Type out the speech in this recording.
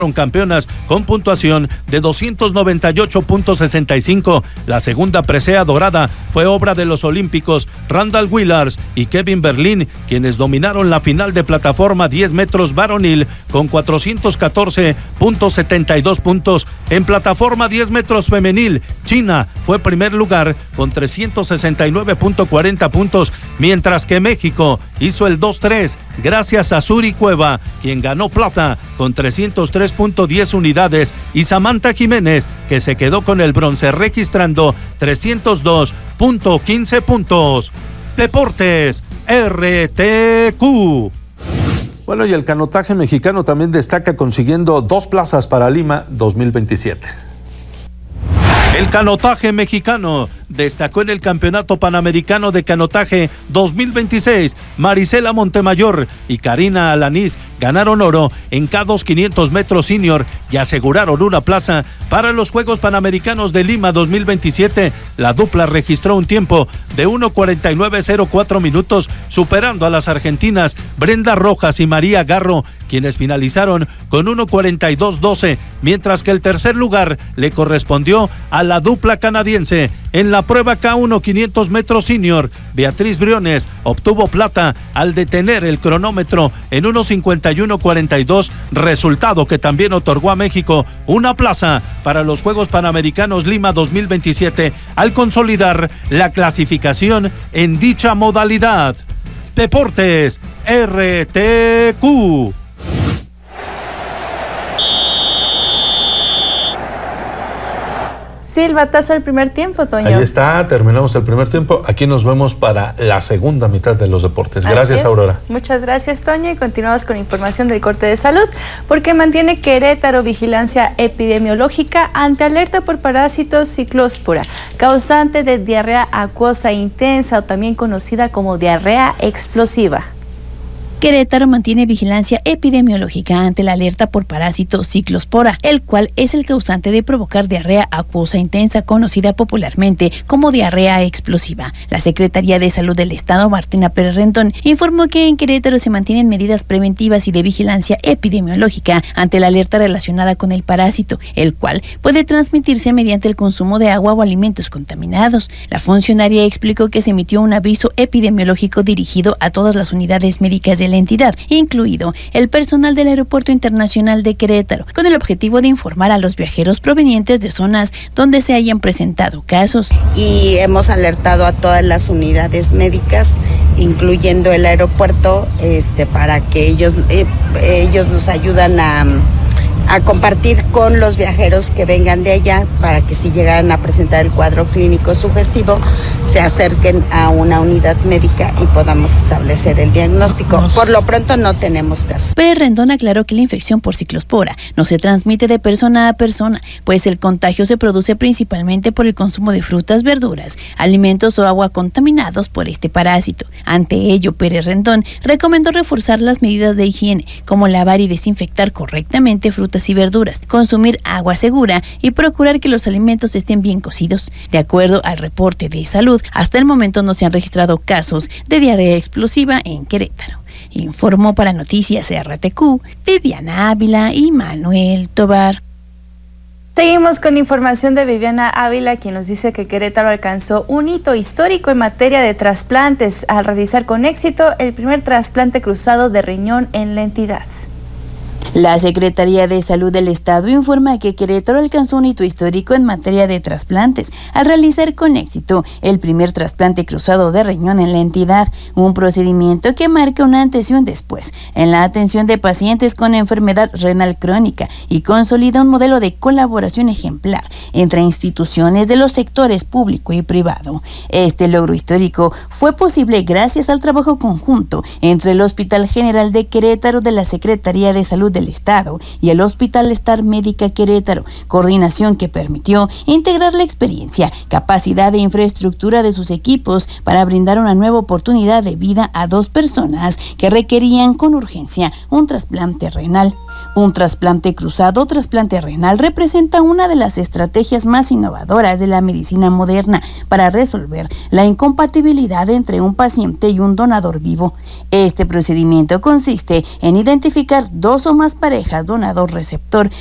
campeonas con puntuación de 298.65. La segunda presea dorada fue obra de los olímpicos Randall Willars y Kevin Berlin, quienes dominaron la final de plataforma 10 metros varonil con 414.72 puntos. En plataforma 10 metros femenil, China fue primer lugar con 369.40 puntos, mientras que México hizo el 2-3 gracias a Suri Cueva, quien ganó plata con 303.10 unidades, y Samantha Jiménez, que se quedó con el bronce registrando 302.15 puntos. Deportes RTQ. Bueno, y el canotaje mexicano también destaca consiguiendo 2 plazas para Lima 2027. El canotaje mexicano destacó en el Campeonato Panamericano de Canotaje 2026. Marisela Montemayor y Karina Alanís ganaron oro en K2 500 metros senior y aseguraron una plaza para los Juegos Panamericanos de Lima 2027. La dupla registró un tiempo de 1:49.04 minutos, superando a las argentinas Brenda Rojas y María Garro, quienes finalizaron con 1:42.12, mientras que el tercer lugar le correspondió a la dupla canadiense. En la prueba K1 500 metros senior, Beatriz Briones obtuvo plata al detener el cronómetro en 1:51.42, resultado que también otorgó a México una plaza para los Juegos Panamericanos Lima 2027 al consolidar la clasificación en dicha modalidad. Deportes RTQ. Silbatazo el primer tiempo, Toño. Ahí está, terminamos el primer tiempo. Aquí nos vemos para la segunda mitad de los deportes. Gracias, Aurora. Muchas gracias, Toño, y continuamos con información del corte de salud, porque mantiene Querétaro vigilancia epidemiológica ante alerta por parásito ciclospora, causante de diarrea acuosa intensa o también conocida como diarrea explosiva. Querétaro mantiene vigilancia epidemiológica ante la alerta por parásito ciclospora, el cual es el causante de provocar diarrea acuosa intensa, conocida popularmente como diarrea explosiva. La Secretaría de Salud del Estado, Martina Pérez Rendón, informó que en Querétaro se mantienen medidas preventivas y de vigilancia epidemiológica ante la alerta relacionada con el parásito, el cual puede transmitirse mediante el consumo de agua o alimentos contaminados. La funcionaria explicó que se emitió un aviso epidemiológico dirigido a todas las unidades médicas de la entidad, incluido el personal del Aeropuerto Internacional de Querétaro, con el objetivo de informar a los viajeros provenientes de zonas donde se hayan presentado casos. Y hemos alertado a todas las unidades médicas, incluyendo el aeropuerto, para que ellos nos ayudan a compartir con los viajeros que vengan de allá, para que si llegan a presentar el cuadro clínico sugestivo, se acerquen a una unidad médica y podamos establecer el diagnóstico. Por lo pronto no tenemos casos. Pérez Rendón aclaró que la infección por ciclospora no se transmite de persona a persona, pues el contagio se produce principalmente por el consumo de frutas, verduras, alimentos o agua contaminados por este parásito. Ante ello, Pérez Rendón recomendó reforzar las medidas de higiene, como lavar y desinfectar correctamente frutas y verduras, consumir agua segura y procurar que los alimentos estén bien cocidos. De acuerdo al reporte de salud, hasta el momento no se han registrado casos de diarrea explosiva en Querétaro. Informó para Noticias RTQ, Viviana Ávila y Manuel Tobar. Seguimos con información de Viviana Ávila, quien nos dice que Querétaro alcanzó un hito histórico en materia de trasplantes al realizar con éxito el primer trasplante cruzado de riñón en la entidad. La Secretaría de Salud del Estado informa que Querétaro alcanzó un hito histórico en materia de trasplantes al realizar con éxito el primer trasplante cruzado de riñón en la entidad, un procedimiento que marca un antes y un después en la atención de pacientes con enfermedad renal crónica y consolida un modelo de colaboración ejemplar entre instituciones de los sectores público y privado. Este logro histórico fue posible gracias al trabajo conjunto entre el Hospital General de Querétaro de la Secretaría de Salud del Estado y el Hospital Star Médica Querétaro, coordinación que permitió integrar la experiencia, capacidad e infraestructura de sus equipos para brindar una nueva oportunidad de vida a 2 personas que requerían con urgencia un trasplante renal. Un trasplante cruzado o trasplante renal representa una de las estrategias más innovadoras de la medicina moderna para resolver la incompatibilidad entre un paciente y un donador vivo. Este procedimiento consiste en identificar 2 o más parejas donador-receptor